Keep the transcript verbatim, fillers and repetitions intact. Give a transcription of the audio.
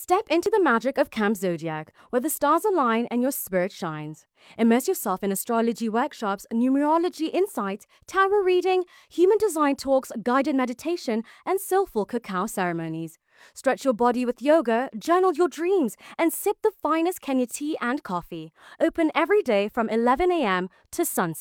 Step into the magic of Camp Zodiac, where the stars align and your spirit shines. Immerse yourself in astrology workshops, numerology insights, tarot reading, human design talks, guided meditation, and soulful cacao ceremonies. Stretch your body with yoga, journal your dreams, and sip the finest Kenya tea and coffee. Open every day from eleven a m to sunset.